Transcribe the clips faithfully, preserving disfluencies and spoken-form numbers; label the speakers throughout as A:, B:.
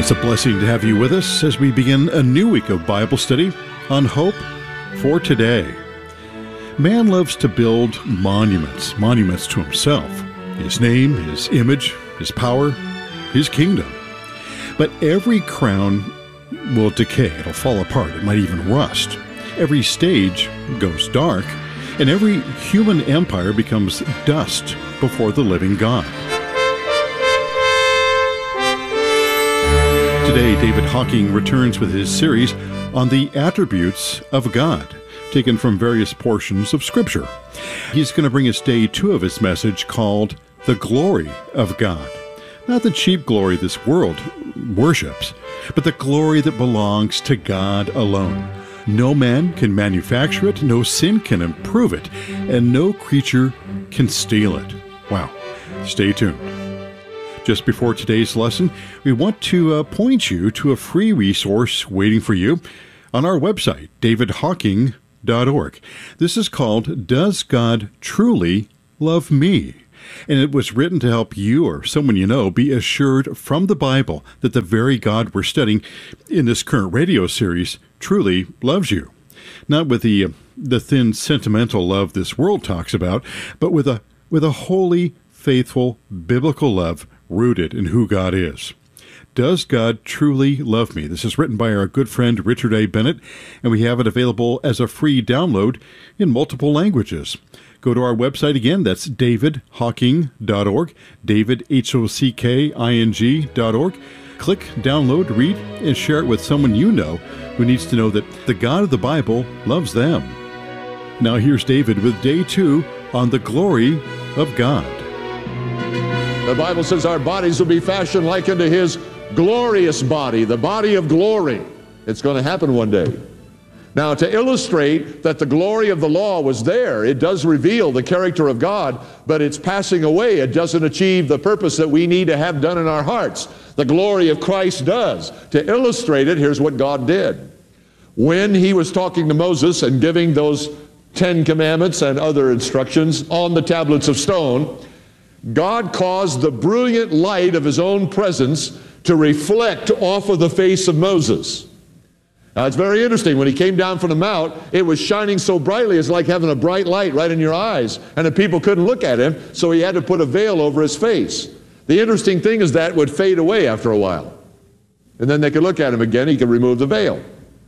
A: It's a blessing to have you with us as we begin a new week of Bible study on hope for today. Man loves to build monuments, monuments to himself, his name, his image, his power, his kingdom. But every crown will decay, it'll fall apart, it might even rust. Every stage goes dark, and every human empire becomes dust before the living God. Today, David Hocking returns with his series on the attributes of God, taken from various portions of Scripture. He's going to bring us day two of his message called The Glory of God. Not the cheap glory this world worships, but the glory that belongs to God alone. No man can manufacture it, no sin can improve it, and no creature can steal it. Wow. Stay tuned. Just before today's lesson, we want to uh, point you to a free resource waiting for you on our website, david hocking dot org. This is called Does God Truly Love Me? And it was written to help you or someone you know be assured from the Bible that the very God we're studying in this current radio series truly loves you. Not with the uh, the thin, sentimental love this world talks about, but with a with a holy, faithful, biblical love rooted in who God is. Does God Truly Love Me? This is written by our good friend Richard A. Bennett, and we have it available as a free download in multiple languages. Go to our website again, that's david hocking dot org, David, H O C K I N G dot org. Click, download, read, and share it with someone you know who needs to know that the God of the Bible loves them. Now here's David with day two on the glory of God.
B: The Bible says our bodies will be fashioned like unto his glorious body, the body of glory. It's going to happen one day. Now, to illustrate that the glory of the law was there, it does reveal the character of God, but it's passing away. It doesn't achieve the purpose that we need to have done in our hearts. The glory of Christ does. To illustrate it, here's what God did. When he was talking to Moses and giving those Ten Commandments and other instructions on the tablets of stone, God caused the brilliant light of his own presence to reflect off of the face of Moses. Now, it's very interesting. When he came down from the mount, it was shining so brightly, it's like having a bright light right in your eyes, and the people couldn't look at him, so he had to put a veil over his face. The interesting thing is that would fade away after a while, and then they could look at him again. He could remove the veil.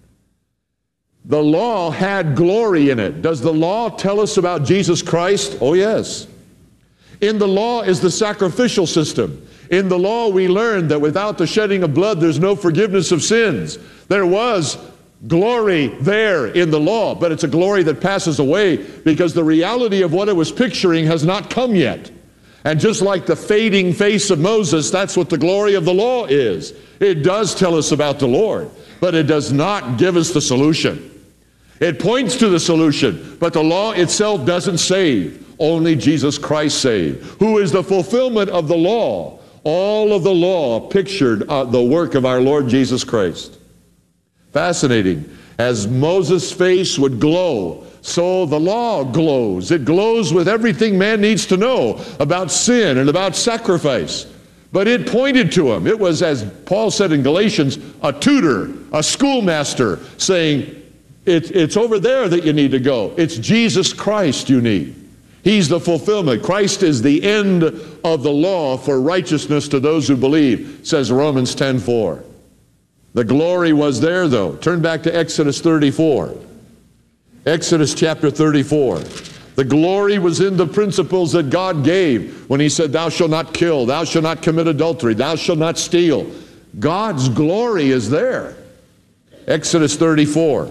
B: The law had glory in it. Does the law tell us about Jesus Christ? Oh, yes. In the law is the sacrificial system. In the law we learned that without the shedding of blood there's no forgiveness of sins. There was glory there in the law, but it's a glory that passes away because the reality of what it was picturing has not come yet. And just like the fading face of Moses, that's what the glory of the law is. It does tell us about the Lord, but it does not give us the solution. It points to the solution, but the law itself doesn't save. Only Jesus Christ saved, who is the fulfillment of the law. All of the law pictured uh, the work of our Lord Jesus Christ. Fascinating. As Moses' face would glow, so the law glows. It glows with everything man needs to know about sin and about sacrifice. But it pointed to him. It was, as Paul said in Galatians, a tutor, a schoolmaster, saying, it, it's over there that you need to go. It's Jesus Christ you need. He's the fulfillment. Christ is the end of the law for righteousness to those who believe, says Romans ten four. The glory was there, though. Turn back to Exodus thirty-four. Exodus chapter thirty-four. The glory was in the principles that God gave when he said, thou shalt not kill, thou shalt not commit adultery, thou shalt not steal. God's glory is there. Exodus thirty-four,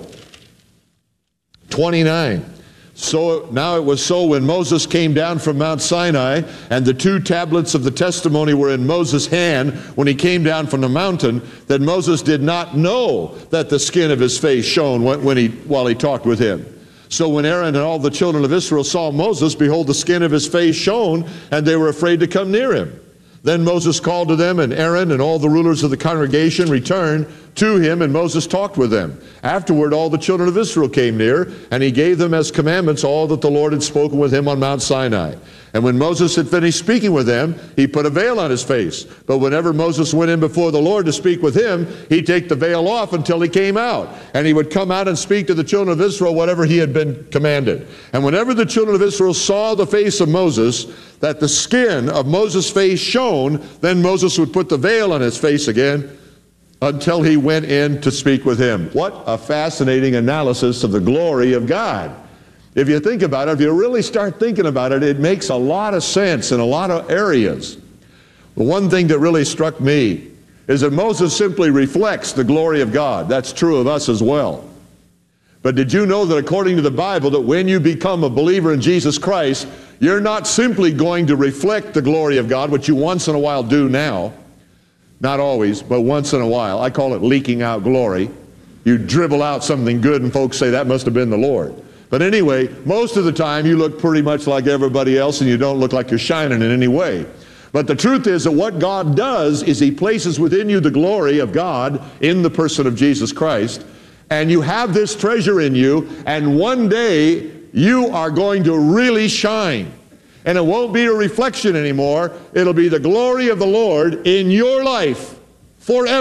B: twenty-nine. So now it was so when Moses came down from Mount Sinai and the two tablets of the testimony were in Moses' hand when he came down from the mountain, that Moses did not know that the skin of his face shone when, when he, while he talked with him. So when Aaron and all the children of Israel saw Moses, behold, the skin of his face shone, and they were afraid to come near him. Then Moses called to them, and Aaron and all the rulers of the congregation returned to him, and Moses talked with them. Afterward, all the children of Israel came near, and he gave them as commandments all that the Lord had spoken with him on Mount Sinai. And when Moses had finished speaking with them, he put a veil on his face. But whenever Moses went in before the Lord to speak with him, he'd take the veil off until he came out. And he would come out and speak to the children of Israel whatever he had been commanded. And whenever the children of Israel saw the face of Moses, that the skin of Moses' face shone, then Moses would put the veil on his face again until he went in to speak with him. What a fascinating analysis of the glory of God. If you think about it, if you really start thinking about it, it makes a lot of sense in a lot of areas. The one thing that really struck me is that Moses simply reflects the glory of God. That's true of us as well. But did you know that according to the Bible, that when you become a believer in Jesus Christ, you're not simply going to reflect the glory of God, which you once in a while do now, not always, but once in a while. I call it leaking out glory. You dribble out something good and folks say that must have been the Lord. But anyway, most of the time you look pretty much like everybody else and you don't look like you're shining in any way. But the truth is that what God does is he places within you the glory of God in the person of Jesus Christ. And you have this treasure in you, and one day you are going to really shine. And it won't be a reflection anymore. It'll be the glory of the Lord in your life forever.